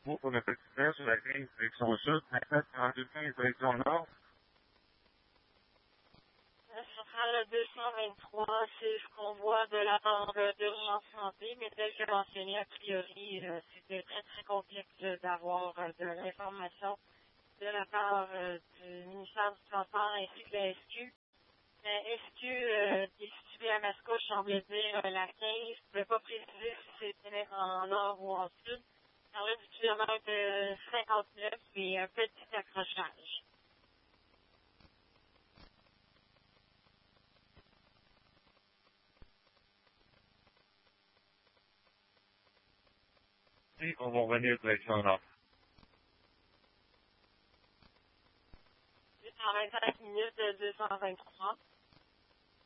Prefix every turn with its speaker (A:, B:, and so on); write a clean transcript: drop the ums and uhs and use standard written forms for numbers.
A: Vous, pour le petit frère sur la 15 direction sud, maintenant 32 direction nord.
B: Sur le 223, c'est ce qu'on voit de la part d'Urgence Santé, mais tel que mentionné, a priori, c'était très très complexe d'avoir de l'information de la part du ministère du Transport ainsi que la SQ. La SQ qui est située à Mascouche semblait dire la 15, ne pouvait pas préciser si c'était en nord ou en sud. On parlait du kilomètre 59 et un petit accrochage.
A: Et on va revenir direction nord.
B: En 25 minutes, 223.